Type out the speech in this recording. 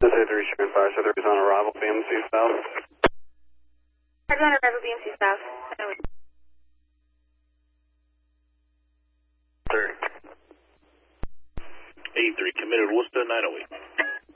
This is 83 Sharon Fire, so there is on arrival, BMC South. On arrival, BMC South. 83 committed, Worcester 908.